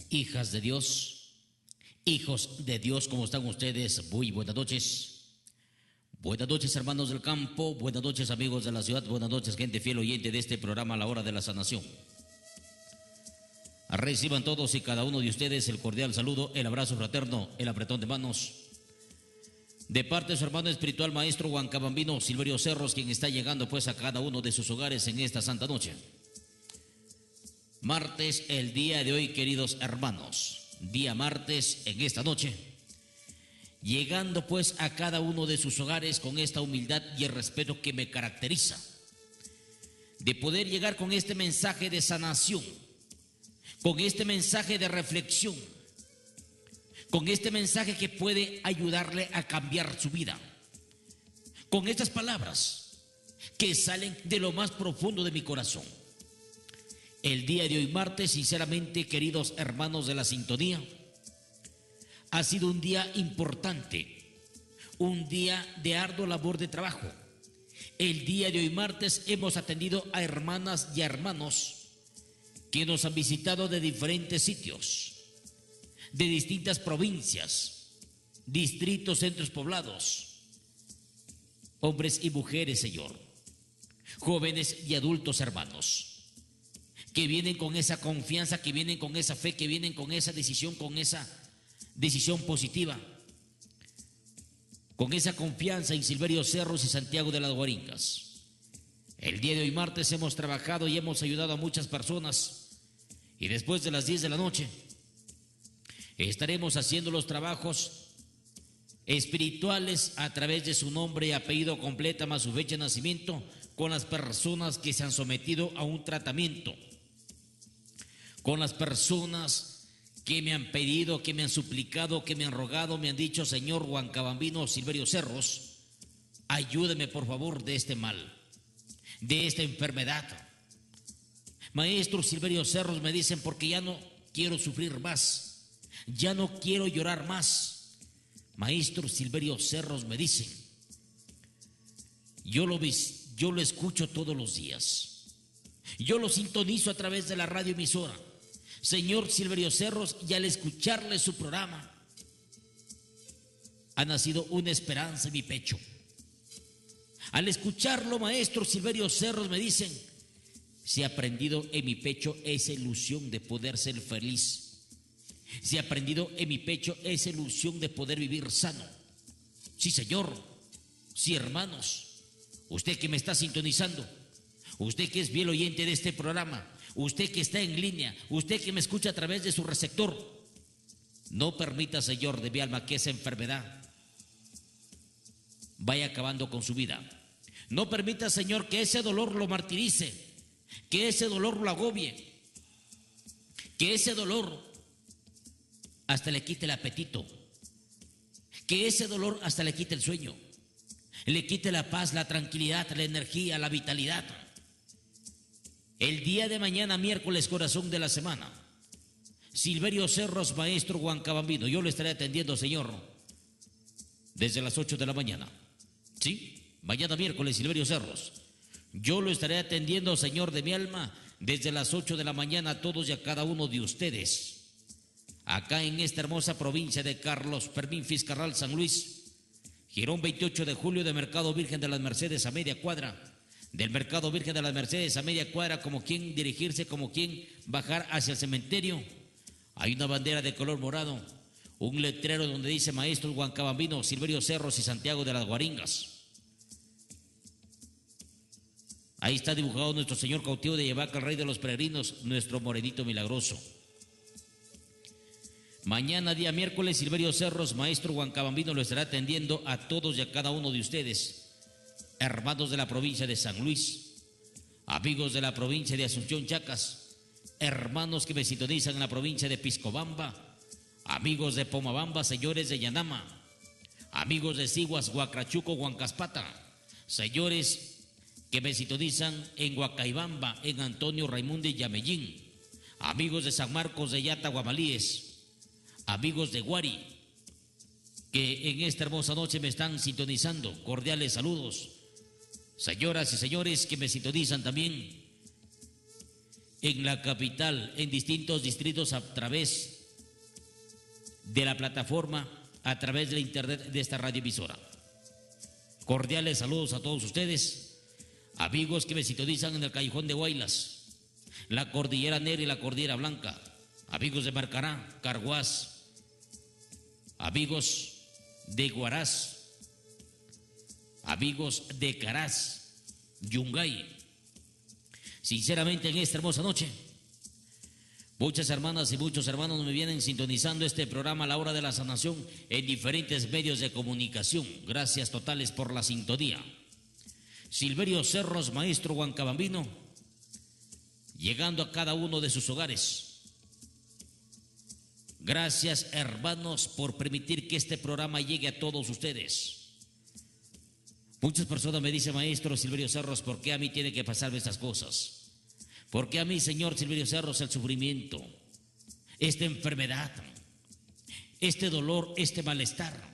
hijas de Dios, hijos de Dios, ¿cómo están ustedes? Muy buenas noches. Buenas noches, hermanos del campo, buenas noches, amigos de la ciudad, buenas noches, gente fiel oyente de este programa La Hora de la Sanación. Reciban todos y cada uno de ustedes el cordial saludo, el abrazo fraterno, el apretón de manos de parte de su hermano espiritual maestro Huancabambino Silverio Cerros, quien está llegando pues a cada uno de sus hogares en esta santa noche. Martes, el día de hoy, queridos hermanos, día martes en esta noche, llegando pues a cada uno de sus hogares con esta humildad y el respeto que me caracteriza, de poder llegar con este mensaje de sanación, con este mensaje de reflexión, con este mensaje que puede ayudarle a cambiar su vida, con estas palabras que salen de lo más profundo de mi corazón. El día de hoy martes, sinceramente, queridos hermanos de la sintonía, ha sido un día importante, un día de ardua labor de trabajo. El día de hoy martes hemos atendido a hermanas y a hermanos que nos han visitado de diferentes sitios, de distintas provincias, distritos, centros poblados, hombres y mujeres, Señor, jóvenes y adultos hermanos, que vienen con esa confianza, que vienen con esa fe, que vienen con esa decisión positiva, con esa confianza en Silverio Cerros y Santiago de las Guaringas. El día de hoy martes hemos trabajado y hemos ayudado a muchas personas, y después de las 10 de la noche estaremos haciendo los trabajos espirituales a través de su nombre y apellido completa más su fecha de nacimiento con las personas que se han sometido a un tratamiento, con las personas que me han pedido, que me han suplicado, que me han rogado, me han dicho: Señor Huancabambino Silverio Cerros, ayúdeme por favor de este mal, de esta enfermedad. Maestro Silverio Cerros, me dicen, porque ya no quiero sufrir más, ya no quiero llorar más. Maestro Silverio Cerros, me dicen, yo lo escucho todos los días, yo lo sintonizo a través de la radioemisora. Señor Silverio Cerros, y al escucharle su programa ha nacido una esperanza en mi pecho. Al escucharlo, maestro Silverio Cerros, me dicen, se ha prendido en mi pecho esa ilusión de poder ser feliz. Se ha prendido en mi pecho esa ilusión de poder vivir sano. Sí, Señor, sí, hermanos, usted que me está sintonizando, usted que es fiel oyente de este programa, usted que está en línea, usted que me escucha a través de su receptor, no permita, Señor de mi alma, que esa enfermedad vaya acabando con su vida. No permita, Señor, que ese dolor lo martirice, que ese dolor lo agobie, que ese dolor hasta le quite el apetito, que ese dolor hasta le quite el sueño, le quite la paz, la tranquilidad, la energía, la vitalidad. El día de mañana, miércoles, corazón de la semana, Silverio Cerros, maestro Huancabambino, yo lo estaré atendiendo, Señor, desde las 8 de la mañana. ¿Sí? Mañana miércoles, Silverio Cerros, yo lo estaré atendiendo, Señor de mi alma, desde las 8 de la mañana a todos y a cada uno de ustedes, acá en esta hermosa provincia de Carlos Fermín Fiscarral, San Luis, Girón 28 de julio, de Mercado Virgen de las Mercedes a media cuadra, del Mercado Virgen de las Mercedes a media cuadra, como quien dirigirse, como quien bajar hacia el cementerio. Hay una bandera de color morado, un letrero donde dice Maestro Huancabambino Silverio Cerros y Santiago de las Guaringas. Ahí está dibujado nuestro Señor cautivo de Yevaca, el Rey de los Peregrinos, nuestro morenito milagroso. Mañana, día miércoles, Silverio Cerros, maestro Huancabambino, lo estará atendiendo a todos y a cada uno de ustedes, hermanos de la provincia de San Luis, amigos de la provincia de Asunción Chacas, hermanos que me sintonizan en la provincia de Piscobamba, amigos de Pomabamba, señores de Yanama, amigos de Siguas, Huacrachuco, Huancaspata, señores que me sintonizan en Huacaibamba, en Antonio Raimundo y Yamellín, amigos de San Marcos de Yata, Guamalíes, amigos de Guari, que en esta hermosa noche me están sintonizando, cordiales saludos. Señoras y señores que me sintonizan también en la capital, en distintos distritos a través de la plataforma a través de la internet de esta radioemisora. Cordiales saludos a todos ustedes, amigos que me sintonizan en el Callejón de Huaylas, la Cordillera Negra y la Cordillera Blanca, amigos de Marcará, Carhuaz, amigos de Guaraz, amigos de Caraz, Yungay. Sinceramente, en esta hermosa noche, muchas hermanas y muchos hermanos me vienen sintonizando este programa a la hora de la sanación en diferentes medios de comunicación. Gracias totales por la sintonía. Silverio Cerros, maestro huancabambino, llegando a cada uno de sus hogares. Gracias, hermanos, por permitir que este programa llegue a todos ustedes. Muchas personas me dicen, maestro Silverio Cerros, ¿por qué a mí tiene que pasarme estas cosas? ¿Por qué a mí, señor Silverio Cerros, el sufrimiento, esta enfermedad, este dolor, este malestar?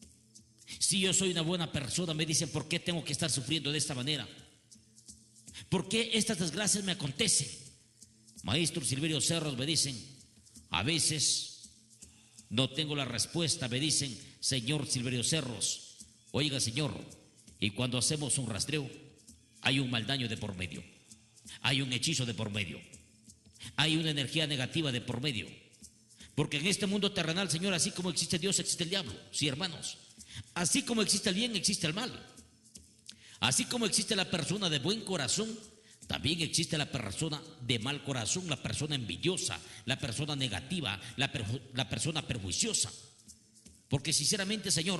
Si yo soy una buena persona, me dicen, ¿por qué tengo que estar sufriendo de esta manera? ¿Por qué estas desgracias me acontecen? Maestro Silverio Cerros, me dicen, a veces no tengo la respuesta, me dicen, señor Silverio Cerros. Oiga, señor, y cuando hacemos un rastreo, hay un mal daño de por medio. Hay un hechizo de por medio. Hay una energía negativa de por medio. Porque en este mundo terrenal, Señor, así como existe Dios, existe el diablo. Sí, hermanos. Así como existe el bien, existe el mal. Así como existe la persona de buen corazón, también existe la persona de mal corazón, la persona envidiosa, la persona negativa, la persona perjuiciosa. Porque sinceramente, Señor,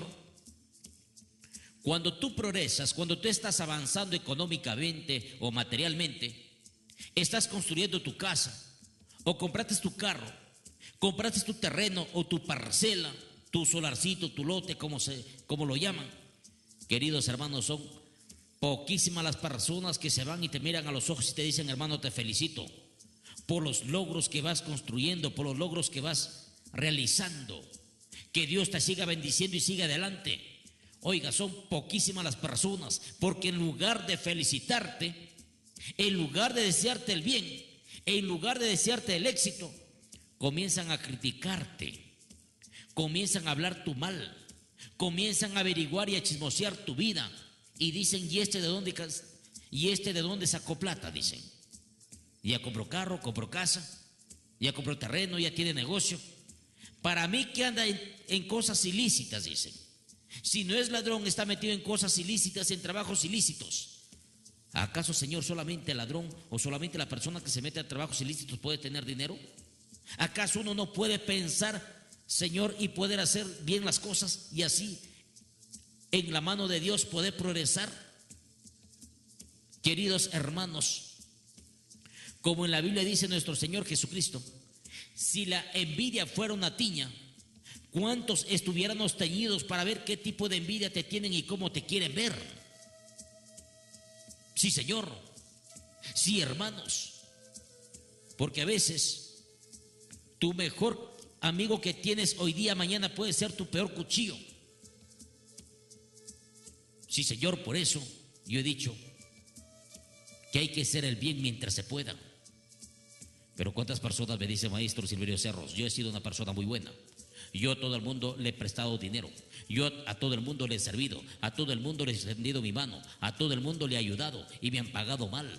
cuando tú progresas, cuando tú estás avanzando económicamente o materialmente, estás construyendo tu casa, o compraste tu carro, compraste tu terreno o tu parcela, tu solarcito, tu lote, como lo llaman. Queridos hermanos, son poquísimas las personas que se van y te miran a los ojos y te dicen, hermano, te felicito por los logros que vas construyendo, por los logros que vas realizando. Que Dios te siga bendiciendo y siga adelante. Oiga, son poquísimas las personas, porque en lugar de felicitarte, en lugar de desearte el bien, en lugar de desearte el éxito, comienzan a criticarte, comienzan a hablar tu mal, comienzan a averiguar y a chismosear tu vida y dicen, ¿y este de dónde sacó plata? Dicen, ya compró carro, compró casa, ya compró terreno, ya tiene negocio. Para mí que anda en cosas ilícitas, dicen. Si no es ladrón, está metido en cosas ilícitas, en trabajos ilícitos. ¿Acaso, Señor, solamente el ladrón o solamente la persona que se mete a trabajos ilícitos puede tener dinero? ¿Acaso uno no puede pensar, Señor, y poder hacer bien las cosas y así en la mano de Dios poder progresar? Queridos hermanos, como en la Biblia dice nuestro Señor Jesucristo, si la envidia fuera una tiña, ¿cuántos estuviéramos teñidos para ver qué tipo de envidia te tienen y cómo te quieren ver? Sí, Señor. Sí, hermanos. Porque a veces tu mejor amigo que tienes hoy día, mañana puede ser tu peor cuchillo. Sí, Señor, por eso yo he dicho que hay que hacer el bien mientras se pueda. Pero ¿cuántas personas me dicen, maestro Silverio Cerros? Yo he sido una persona muy buena. Yo a todo el mundo le he prestado dinero. Yo a todo el mundo le he servido. A todo el mundo le he extendido mi mano. A todo el mundo le he ayudado y me han pagado mal.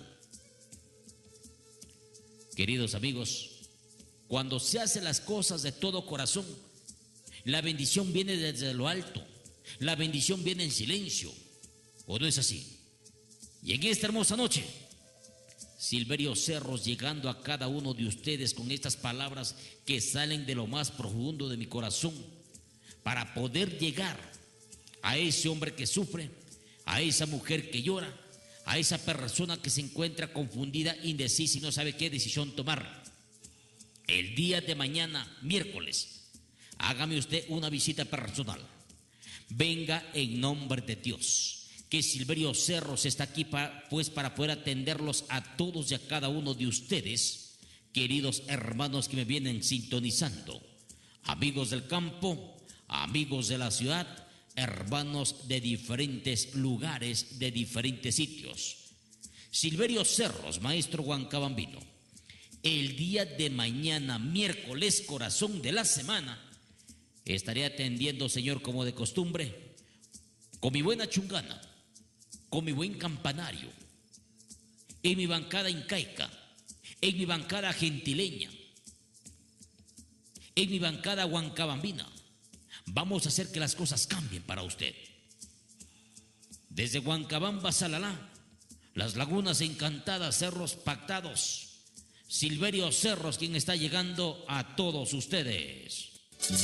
Queridos amigos, cuando se hacen las cosas de todo corazón, la bendición viene desde lo alto. La bendición viene en silencio. ¿O no es así? Y en esta hermosa noche, Silverio Cerros llegando a cada uno de ustedes con estas palabras que salen de lo más profundo de mi corazón para poder llegar a ese hombre que sufre, a esa mujer que llora, a esa persona que se encuentra confundida, indecisa y no sabe qué decisión tomar. El día de mañana, miércoles, hágame usted una visita personal. Venga en nombre de Dios. Que Silverio Cerros está aquí para poder atenderlos a todos y a cada uno de ustedes, queridos hermanos que me vienen sintonizando, amigos del campo, amigos de la ciudad, hermanos de diferentes lugares, de diferentes sitios. Silverio Cerros, maestro huancabambino, el día de mañana, miércoles, corazón de la semana, Estaré atendiendo, Señor, como de costumbre, con mi buena chungana, con mi buen campanario, en mi bancada incaica, en mi bancada gentileña, en mi bancada huancabambina. Vamos a hacer que las cosas cambien para usted. Desde Huancabamba, Salalá, las lagunas encantadas, cerros pactados, Silverio Cerros, quien está llegando a todos ustedes.